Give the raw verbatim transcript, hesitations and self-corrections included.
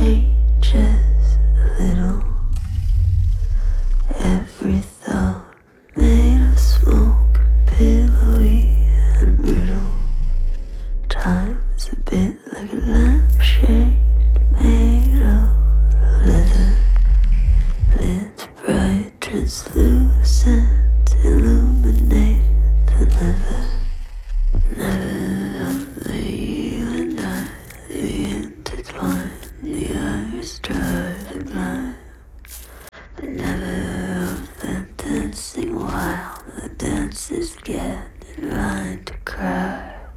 changes a little. Every thought made of smoke, pillowy and brittle. Time's a bit like a lampshade made of leather. Lit bright, translucent, illuminate the leather.